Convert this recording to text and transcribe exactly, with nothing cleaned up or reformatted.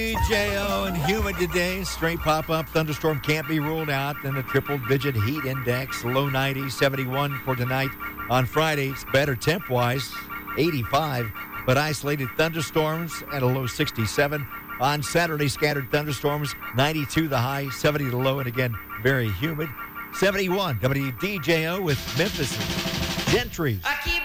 D J O and humid today. Straight pop-up thunderstorm can't be ruled out. Then the triple-digit heat index, low nineties, seventy-one for tonight. On Friday, it's better temp-wise, eighty-five, but isolated thunderstorms at a low sixty-seven. On Saturday, scattered thunderstorms, ninety-two the high, seventy the low, and again, very humid. seventy-one, W D J O with Memphis Gentry. I keep